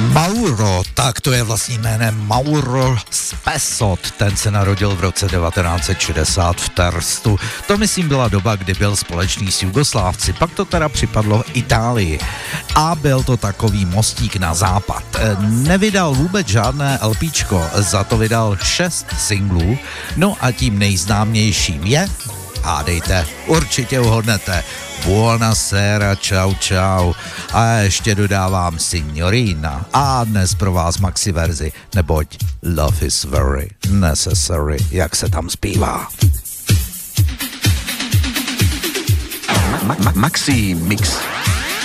Mauro, tak to je vlastním jménem Mauro Spessot, ten se narodil v roce 1960 v Terstu. To myslím byla doba, kdy byl společný s Jugoslávci, pak to teda připadlo Itálii a byl to takový mostík na západ. Nevydal vůbec žádné LPčko, za to vydal 6 singlů, no a tím nejznámějším je, hádejte, určitě uhodnete, Buonasera, čau čau. A ještě dodávám Signorina. A dnes pro vás maxi verzi, neboť Love is very necessary, jak se tam zpívá. Maxi Mix.